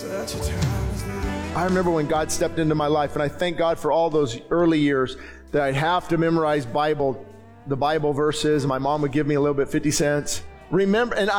I remember when God stepped into my life, and I thank God for all those early years that I'd have to memorize the Bible verses. My mom would give me a little bit, 50 cents. Remember, and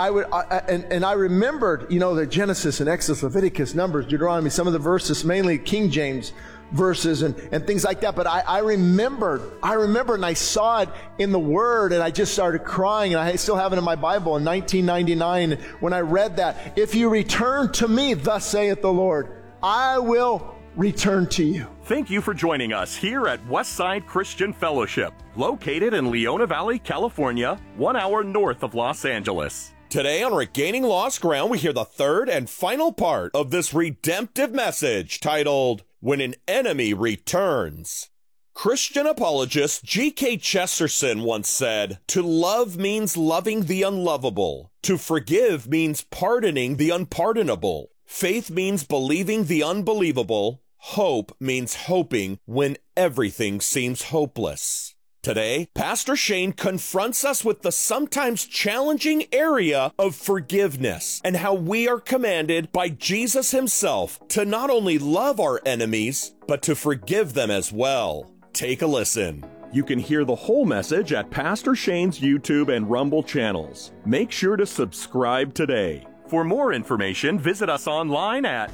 I remembered, the Genesis and Exodus, Leviticus, Numbers, Deuteronomy, some of the verses, mainly King James verses and things like that. But I remembered, and I saw it in the Word, and I just started crying, and I still have it in my Bible in 1999 when I read that. If you return to me, thus saith the Lord, I will return to you. Thank you for joining us here at Westside Christian Fellowship, located in Leona Valley, California, 1 hour north of Los Angeles. Today on Regaining Lost Ground, we hear the third and final part of this redemptive message titled, When an Enemy Returns. Christian apologist G.K. Chesterton once said, "To love means loving the unlovable. To forgive means pardoning the unpardonable. Faith means believing the unbelievable. Hope means hoping when everything seems hopeless." Today, Pastor Shane confronts us with the sometimes challenging area of forgiveness and how we are commanded by Jesus himself to not only love our enemies, but to forgive them as well. Take a listen. You can hear the whole message at Pastor Shane's YouTube and Rumble channels. Make sure to subscribe today. For more information, visit us online at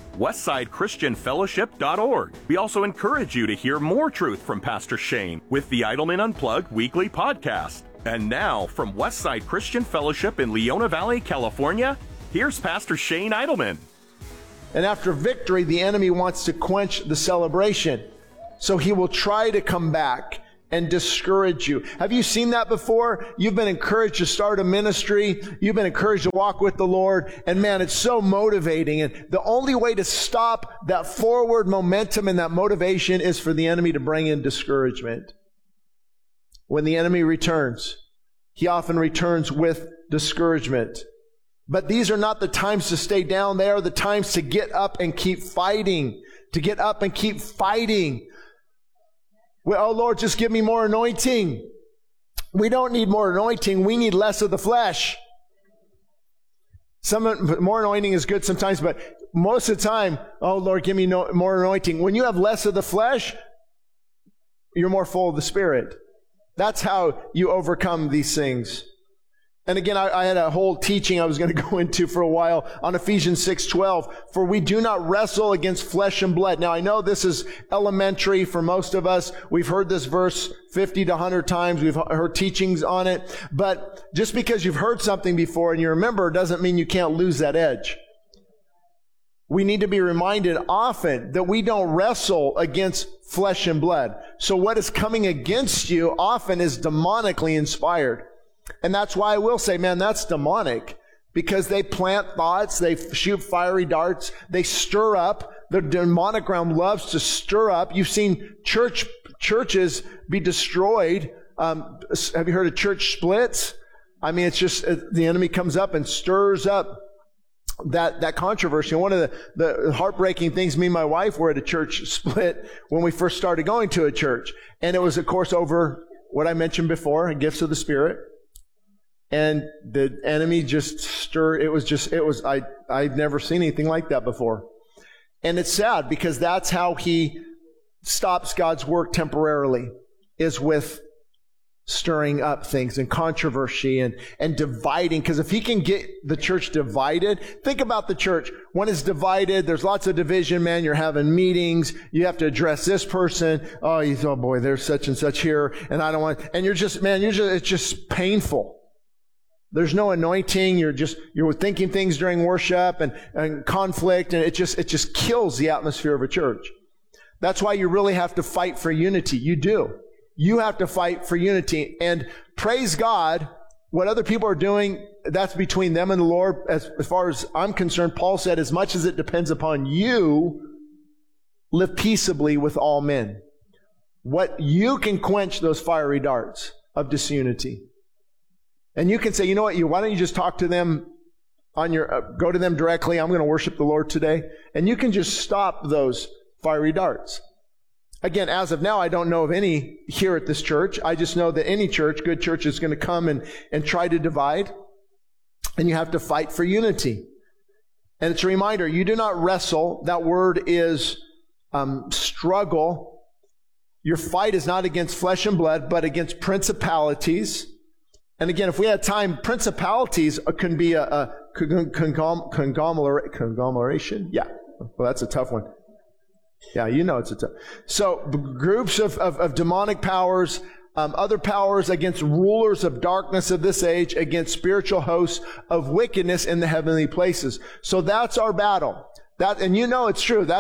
westsidechristianfellowship.org. We also encourage you to hear more truth from Pastor Shane with the Idleman Unplugged weekly podcast. And now, from Westside Christian Fellowship in Leona Valley, California, here's Pastor Shane Idleman. And after victory, the enemy wants to quench the celebration. So he will try to come back and discourage you. Have you seen that before? You've been encouraged to start a ministry. You've been encouraged to walk with the Lord. And man, it's so motivating. And the only way to stop that forward momentum and that motivation is for the enemy to bring in discouragement. When the enemy returns, he often returns with discouragement. But these are not the times to stay down. They are the times to get up and keep fighting. To get up and keep fighting. Well, oh Lord, just give me more anointing. We don't need more anointing. We need less of the flesh. More anointing is good sometimes, but most of the time, oh Lord, give me more anointing. When you have less of the flesh, you're more full of the Spirit. That's how you overcome these things. And again, I had a whole teaching I was going to go into for a while on Ephesians 6:12. For we do not wrestle against flesh and blood. Now, I know this is elementary for most of us. We've heard this verse 50 to 100 times. We've heard teachings on it. But just because you've heard something before and you remember doesn't mean you can't lose that edge. We need to be reminded often that we don't wrestle against flesh and blood. So what is coming against you often is demonically inspired. And that's why I will say, man, that's demonic. Because they plant thoughts, they shoot fiery darts, they stir up. The demonic realm loves to stir up. You've seen churches be destroyed. Have you heard of church splits? I mean, it's just the enemy comes up and stirs up that controversy. And one of the heartbreaking things, me and my wife were at a church split when we first started going to a church. And it was, of course, over what I mentioned before, gifts of the Spirit. And the enemy just stirred. I'd never seen anything like that before. And it's sad because that's how he stops God's work temporarily, is with stirring up things and controversy and dividing. Because if he can get the church divided, think about the church. When it's divided, there's lots of division, man. You're having meetings. You have to address this person. Oh boy, there's such and such here. And I don't want, and it's just painful. There's no anointing. You're thinking things during worship and conflict, and it just kills the atmosphere of a church. That's why you really have to fight for unity. You do. You have to fight for unity. And praise God, what other people are doing, that's between them and the Lord. As far as I'm concerned, Paul said, as much as it depends upon you, live peaceably with all men. What you can quench those fiery darts of disunity. And you can say, you know what, why don't you just talk to them go to them directly. I'm going to worship the Lord today. And you can just stop those fiery darts. Again, as of now, I don't know of any here at this church. I just know that any church, good church, is going to come and try to divide. And you have to fight for unity. And it's a reminder, you do not wrestle. That word is struggle. Your fight is not against flesh and blood, but against principalities. And again, if we had time, principalities can be a conglomeration. Yeah. Well, that's a tough one. Yeah, you know it's a tough. So groups of demonic powers, other powers against rulers of darkness of this age, against spiritual hosts of wickedness in the heavenly places. So that's our battle. And you know it's true.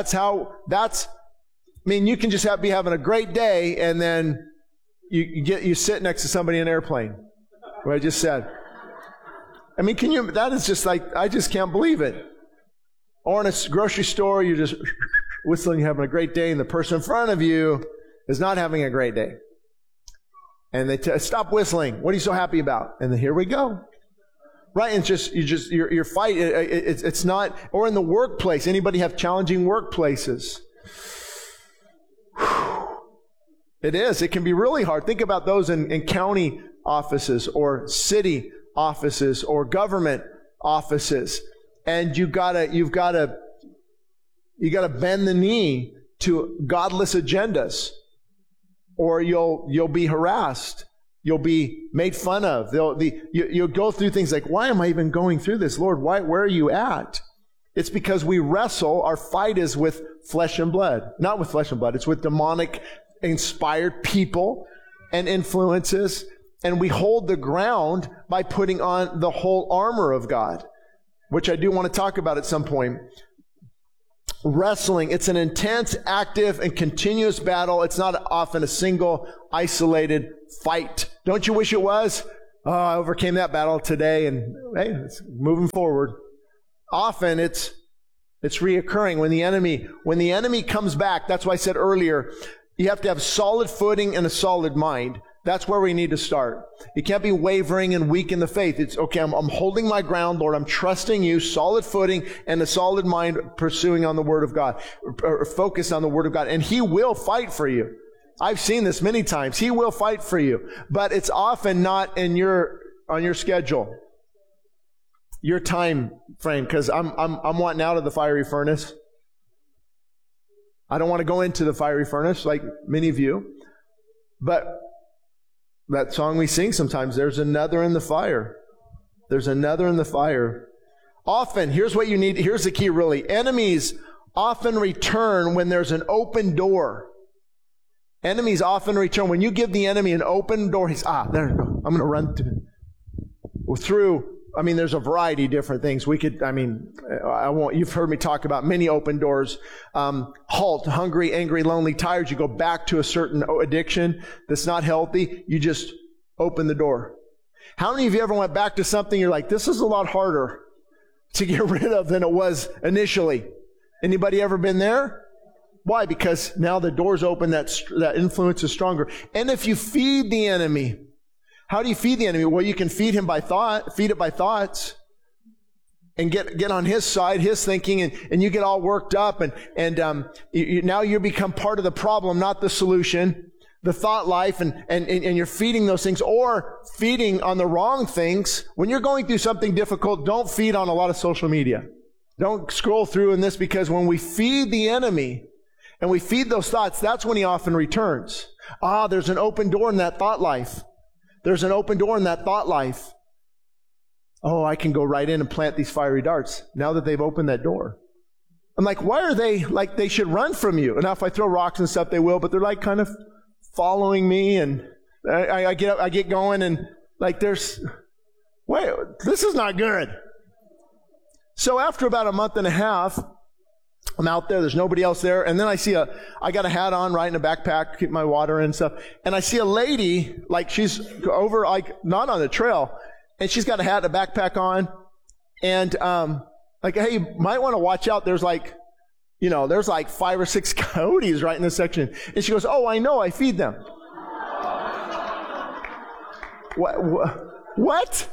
You can just be having a great day, and then you sit next to somebody in an airplane. What I just said. That is just like, I just can't believe it. Or in a grocery store, you're just whistling, you're having a great day, and the person in front of you is not having a great day. And they stop whistling. What are you so happy about? And then here we go. Right? And your fight, it's not, or in the workplace. Anybody have challenging workplaces? It is. It can be really hard. Think about those in county offices or city offices or government offices. And you've got to bend the knee to godless agendas, or you'll be harassed. You'll be made fun of. You'll go through things like, why am I even going through this? Lord, where are you at? It's because we wrestle. Our fight is with flesh and blood. Not with flesh and blood. It's with demonic inspired people and influences. And we hold the ground by putting on the whole armor of God, which I do want to talk about at some point. Wrestling, it's an intense, active, and continuous battle. It's not often a single, isolated fight. Don't you wish it was? Oh, I overcame that battle today, and hey, it's moving forward. Often it's reoccurring when the enemy comes back. That's why I said earlier, you have to have solid footing and a solid mind. That's where we need to start. You can't be wavering and weak in the faith. It's okay, I'm holding my ground, Lord. I'm trusting you, solid footing and a solid mind, pursuing on the Word of God, or focus on the Word of God. And He will fight for you. I've seen this many times. He will fight for you. But it's often not on your schedule, your time frame, because I'm wanting out of the fiery furnace. I don't want to go into the fiery furnace like many of you. But that song we sing sometimes, there's another in the fire. There's another in the fire. Often, here's what you need. Here's the key, really. Enemies often return when there's an open door. Enemies often return. When you give the enemy an open door, he's, there you go. I'm going to run through. There's a variety of different things. You've heard me talk about many open doors. Halt, hungry, angry, lonely, tired. You go back to a certain addiction that's not healthy. You just open the door. How many of you ever went back to something you're like, this is a lot harder to get rid of than it was initially? Anybody ever been there? Why? Because now the door's open, that influence is stronger. And if you feed the enemy, how do you feed the enemy? Well, you can feed it by thoughts, and get on his side, his thinking, and you get all worked up, and now you become part of the problem, not the solution, the thought life, and you're feeding those things, or feeding on the wrong things. When you're going through something difficult, don't feed on a lot of social media. Don't scroll through in this, because when we feed the enemy, and we feed those thoughts, that's when he often returns. There's an open door in that thought life. There's an open door in that thought life. Oh, I can go right in and plant these fiery darts now that they've opened that door. I'm like, why are they like they should run from you? And now if I throw rocks and stuff, they will, but they're like kind of following me, and I get going, and like this is not good. So after about a month and a half, I'm out there's nobody else there, and then I got a hat on, right, in a backpack, keep my water and stuff, and I see a lady, like she's over, like not on the trail, and she's got a hat and a backpack on, and like, hey, you might want to watch out, there's like 5 or 6 coyotes right in this section, and she goes, oh, I know, I feed them. What?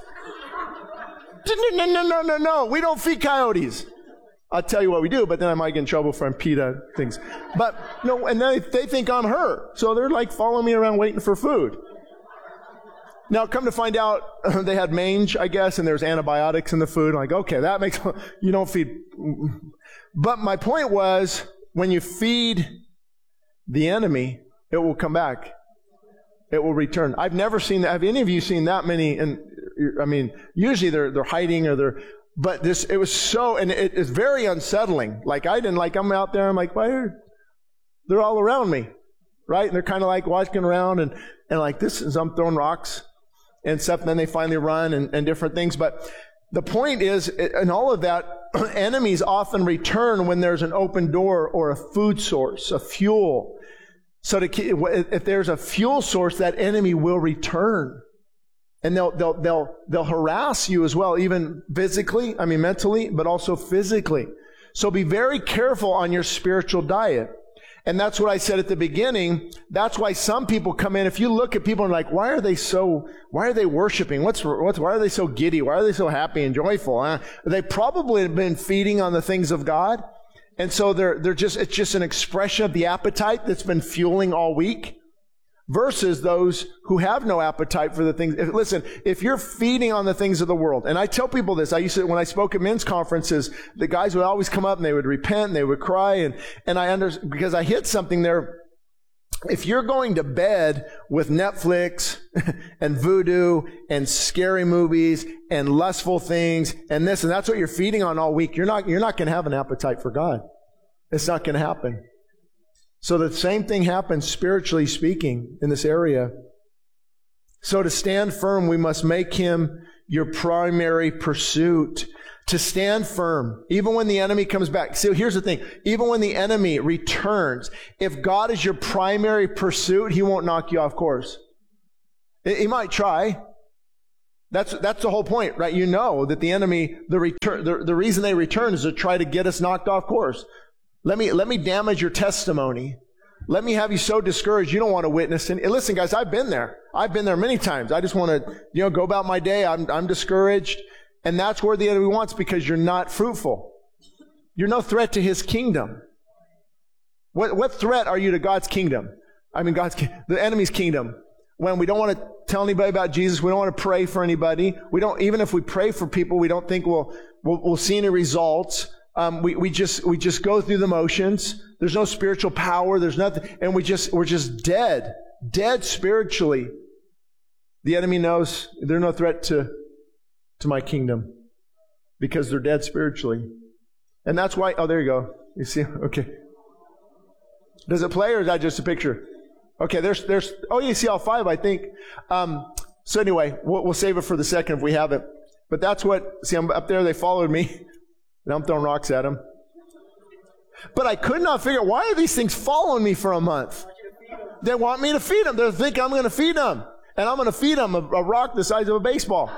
No, we don't feed coyotes. I'll tell you what we do, but then I might get in trouble for PETA things. But no, and they think I'm her. So they're like following me around waiting for food. Now, come to find out, they had mange, I guess, and there's antibiotics in the food. I'm like, okay, that makes, you don't feed. But my point was, when you feed the enemy, it will come back. It will return. I've never seen that. Have any of you seen that many? And I mean, usually they're hiding or but it was so, and it is very unsettling. Like I'm out there, I'm like, why they're all around me, right? And they're kind of like walking around and like this, and I'm throwing rocks and stuff, and then they finally run and different things. But the point is, in all of that, enemies often return when there's an open door or a food source, a fuel. So if there's a fuel source, that enemy will return. And they'll harass you as well, even physically, mentally, but also physically. So be very careful on your spiritual diet. And that's what I said at the beginning. That's why some people come in. If you look at people and like, why are they worshiping? Why are they so giddy? Why are they so happy and joyful? They probably have been feeding on the things of God. And so it's just an expression of the appetite that's been fueling all week. Versus those who have no appetite for the things. Listen, if you're feeding on the things of the world, and I tell people this, when I spoke at men's conferences, the guys would always come up and they would repent and they would cry, and because I hit something there. If you're going to bed with Netflix and voodoo and scary movies and lustful things and this, and that's what you're feeding on all week, you're not going to have an appetite for God. It's not going to happen. So the same thing happens spiritually speaking in this area. So to stand firm, we must make Him your primary pursuit. To stand firm, even when the enemy comes back. So here's the thing. Even when the enemy returns, if God is your primary pursuit, He won't knock you off course. He might try. That's the whole point, right? You know that the enemy, the reason they return is to try to get us knocked off course. Let me damage your testimony. Let me have you so discouraged you don't want to witness. And listen, guys, I've been there. I've been there many times. I just want to, go about my day. I'm discouraged. And that's where the enemy wants, because you're not fruitful. You're no threat to His kingdom. What threat are you to God's kingdom? The enemy's kingdom. When we don't want to tell anybody about Jesus, we don't want to pray for anybody. Even if we pray for people, we don't think we'll see any results. We just go through the motions. There's no spiritual power. There's nothing. And we're just dead spiritually. The enemy knows they're no threat to my kingdom because they're dead spiritually. And that's why, there you go. You see? Okay. Does it play or is that just a picture? Okay, you see all five, I think. So anyway, we'll save it for the second if we have it. But that's I'm up there, they followed me. And I'm throwing rocks at them. But I could not figure out, why are these things following me for a month? They want me to feed them. They think I'm going to feed them. And I'm going to feed them a rock the size of a baseball.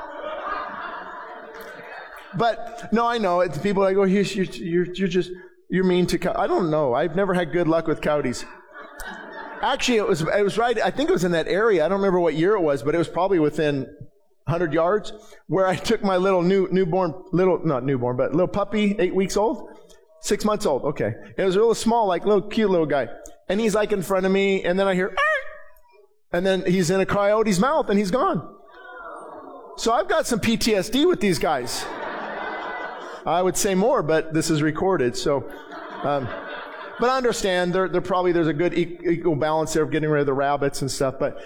But, no, I know. It's people that go, you're mean to cow. I don't know. I've never had good luck with coyotes. Actually, it was right. I think it was in that area. I don't remember what year it was, but it was probably within 100 yards, where I took my little little puppy, 8 weeks old, 6 months old. Okay. It was real small, like cute little guy. And he's like in front of me, and then I hear, "Arr!" And then he's in a coyote's mouth and he's gone. So I've got some PTSD with these guys. I would say more, but this is recorded. So, but I understand there's a good equal balance there of getting rid of the rabbits and stuff. But,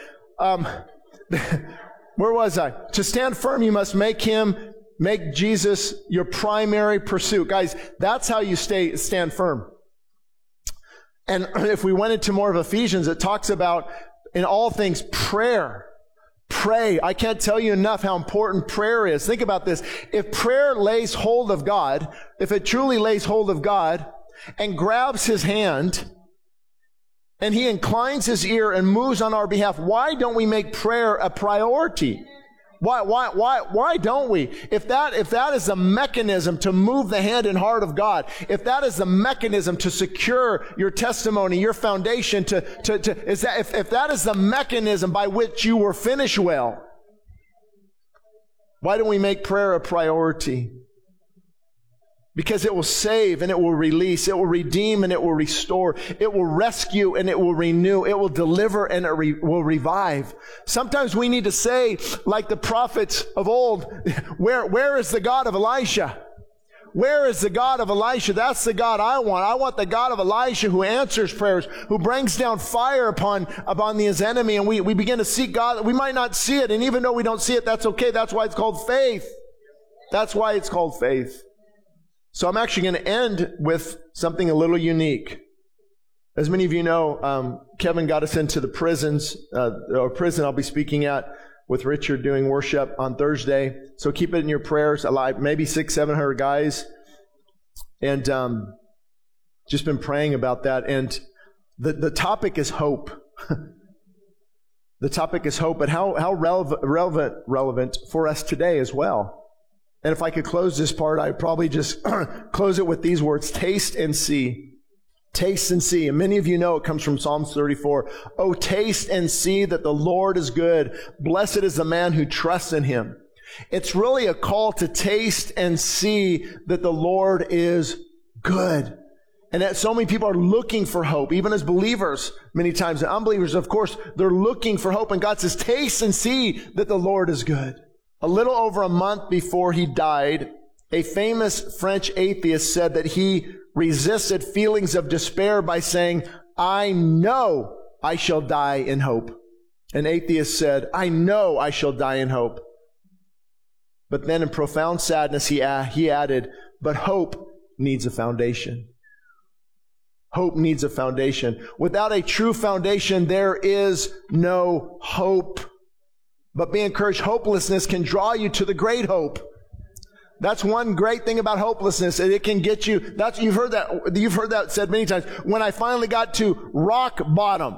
where was I? To stand firm, you must make Jesus your primary pursuit. Guys, that's how you stand firm. And if we went into more of Ephesians, it talks about, in all things, prayer. Pray. I can't tell you enough how important prayer is. Think about this. If prayer lays hold of God, if it truly lays hold of God and grabs His hand, and He inclines His ear and moves on our behalf, why don't we make prayer a priority? Why don't we? If that is the mechanism to move the hand and heart of God, if that is the mechanism to secure your testimony, your foundation, if that is the mechanism by which you will finish well, why don't we make prayer a priority? Because it will save and it will release. It will redeem and it will restore. It will rescue and it will renew. It will deliver and it will revive. Sometimes we need to say, like the prophets of old, where is the God of Elisha? Where is the God of Elisha? That's the God I want. I want the God of Elisha who answers prayers, who brings down fire upon his enemy. And we begin to seek God. We might not see it. And even though we don't see it, that's okay. That's why it's called faith. That's why it's called faith. So I'm actually going to end with something a little unique. As many of you know, Kevin got us into the prison I'll be speaking at with Richard doing worship on Thursday. So keep it in your prayers. Alive, maybe 600-700 guys. And just been praying about that. And the topic is hope. The topic is hope, but how relevant for us today as well. And if I could close this part, I'd probably just close it with these words: taste and see. Taste and see. And many of you know it comes from Psalms 34. Oh, taste and see that the Lord is good. Blessed is the man who trusts in him. It's really a call to taste and see that the Lord is good. And that so many people are looking for hope, even as believers, many times. And unbelievers, of course, they're looking for hope. And God says, taste and see that the Lord is good. A little over a month before he died, a famous French atheist said that he resisted feelings of despair by saying, I know I shall die in hope. An atheist said, I know I shall die in hope. But then in profound sadness, he added, but hope needs a foundation. Hope needs a foundation. Without a true foundation, there is no hope. But be encouraged, hopelessness can draw you to the great hope. That's one great thing about hopelessness. It can get you, you've heard that said many times. When I finally got to rock bottom.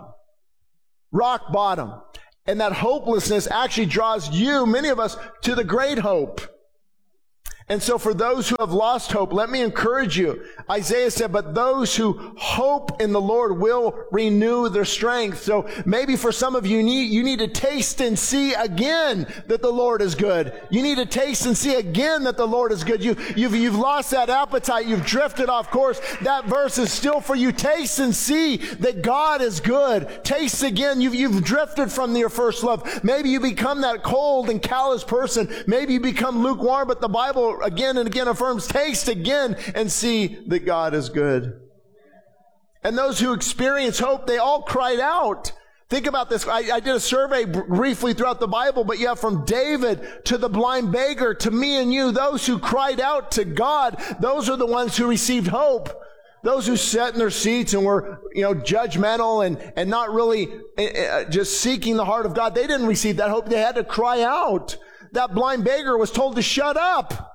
And that hopelessness actually draws you, many of us, to the great hope. And so for those who have lost hope, let me encourage you. Isaiah said, but those who hope in the Lord will renew their strength. So maybe for some of you, you need to taste and see again that the Lord is good. You need to taste and see again that the Lord is good. You've lost that appetite. You've drifted off course. That verse is still for you. Taste and see that God is good. Taste again. You've drifted from your first love. Maybe you become that cold and callous person. Maybe you become lukewarm, but the Bible again and again affirms, taste again and see that God is good. And those who experience hope, they all cried out. Think about this. I did a survey briefly throughout the Bible, but you have from David to the blind beggar to me and you, those who cried out to God, those are the ones who received hope. Those who sat in their seats and were, judgmental and not really just seeking the heart of God, they didn't receive that hope. They had to cry out. That blind beggar was told to shut up.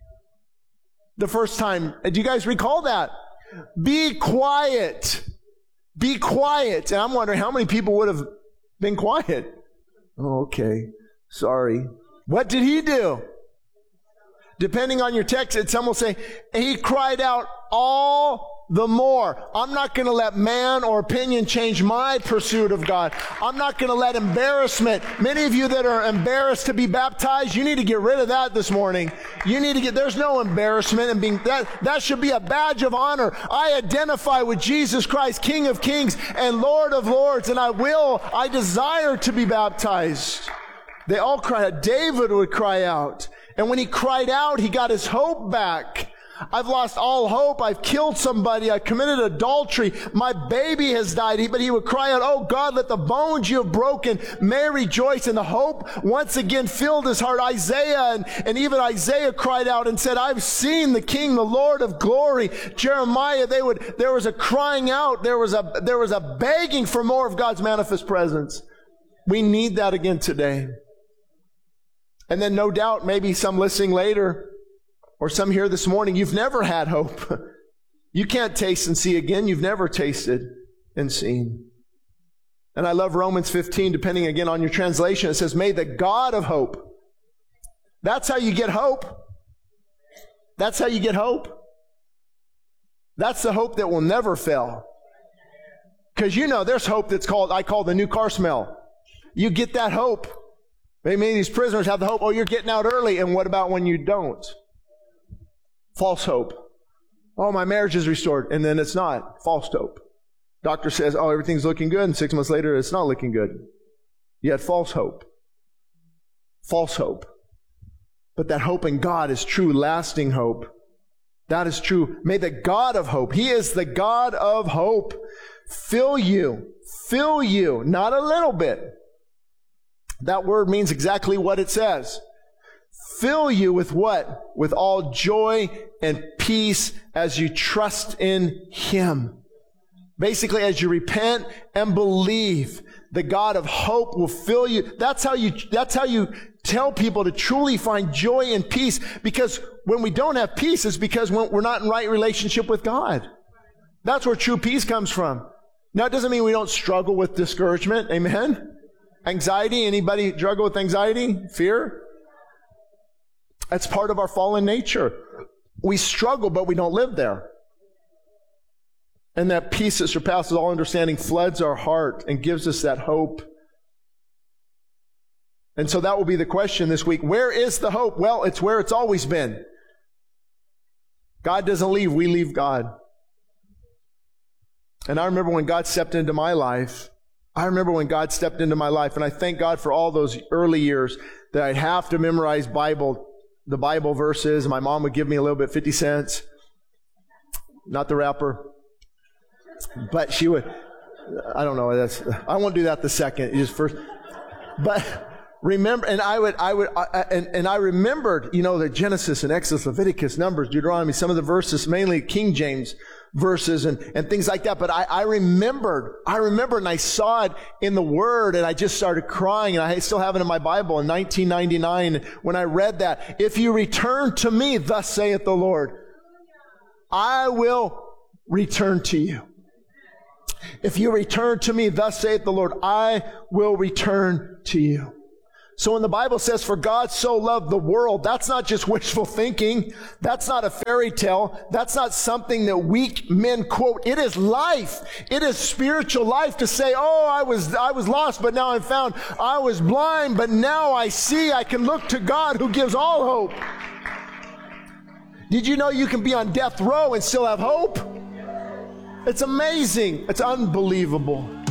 The first time. Do you guys recall that? Be quiet. Be quiet. And I'm wondering how many people would have been quiet. Oh, okay. Sorry. What did he do? Depending on your text, some will say, he cried out all the more. I'm not going to let man or opinion change my pursuit of God. I'm not going to let embarrassment. Many of you that are embarrassed to be baptized, you need to get rid of that this morning. There's no embarrassment in being, that should be a badge of honor. I identify with Jesus Christ, King of Kings and Lord of Lords, and I desire to be baptized. They all cried out. David would cry out. And when he cried out, he got his hope back. I've lost all hope. I've killed somebody. I committed adultery. My baby has died. But he would cry out, oh God, let the bones you have broken may rejoice. And the hope once again filled his heart. Isaiah and even Isaiah cried out and said, I've seen the King, the Lord of glory. Jeremiah, there was a crying out. There was a begging for more of God's manifest presence. We need that again today. And then no doubt, maybe some listening later, or some here this morning, you've never had hope. You can't taste and see again. You've never tasted and seen. And I love Romans 15, depending again on your translation. It says, may the God of hope. That's how you get hope. That's how you get hope. That's the hope that will never fail. Because there's hope that's I call the new car smell. You get that hope. Many of these prisoners have the hope, oh, you're getting out early. And what about when you don't? False hope. Oh, my marriage is restored. And then it's not. False hope. Doctor says, oh, everything's looking good. And 6 months later, it's not looking good. You had false hope. False hope. But that hope in God is true, lasting hope. That is true. May the God of hope, He is the God of hope, fill you, not a little bit. That word means exactly what it says. Fill you with what? With all joy and peace as you trust in Him. Basically, as you repent and believe, the God of hope will fill you. That's how you tell people to truly find joy and peace. Because when we don't have peace, it's because we're not in right relationship with God. That's where true peace comes from. Now, it doesn't mean we don't struggle with discouragement. Amen? Anxiety. Anybody struggle with anxiety? Fear? That's part of our fallen nature. We struggle, but we don't live there. And that peace that surpasses all understanding floods our heart and gives us that hope. And so that will be the question this week. Where is the hope? Well, it's where it's always been. God doesn't leave, we leave God. And I remember when God stepped into my life. And I thank God for all those early years that I'd have to memorize the Bible verses. My mom would give me a little bit, 50 cents. Not the wrapper. But she would, I don't know, I won't do that the second, just first. But remember, and I remembered, the Genesis and Exodus, Leviticus, Numbers, Deuteronomy, some of the verses, mainly King James verses and things like that. But I remembered and I saw it in the Word and I just started crying, and I still have it in my Bible in 1999 when I read that. If you return to me, thus saith the Lord, I will return to you. If you return to me, thus saith the Lord, I will return to you. So when the Bible says, for God so loved the world, that's not just wishful thinking. That's not a fairy tale. That's not something that weak men quote. It is life. It is spiritual life to say, oh, I was lost, but now I'm found. I was blind, but now I see. I can look to God who gives all hope. Did you know you can be on death row and still have hope? It's amazing. It's unbelievable.